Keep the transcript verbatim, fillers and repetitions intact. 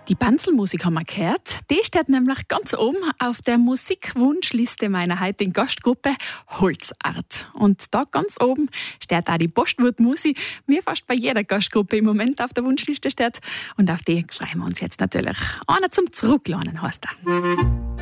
Die Banzelmusik haben wir gehört. Die steht nämlich ganz oben auf der Musikwunschliste meiner heutigen Gastgruppe Holzart. Und da ganz oben steht auch die Postwurtmusi, wie fast bei jeder Gastgruppe im Moment auf der Wunschliste steht. Und auf die freuen wir uns jetzt natürlich. Einer zum Zurücklernen heißt er.